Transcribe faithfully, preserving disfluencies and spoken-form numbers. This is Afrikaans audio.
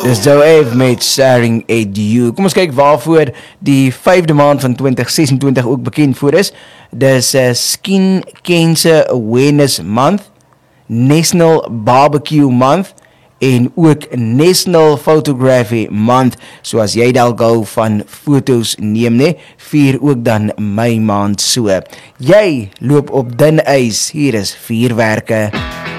Dis Zoev met Staring at You. Kom ons kyk waarvoor die vyfde maand van twintig sesentwintig ook bekend voor is. Dis uh, Skin Cancer Awareness Month, National Barbecue Month en ook National Photography Month. So as jy dalk hou van foto's neem, nee, vier ook dan my maand so. Jy loop op dun ys, hier is Vuurwerke.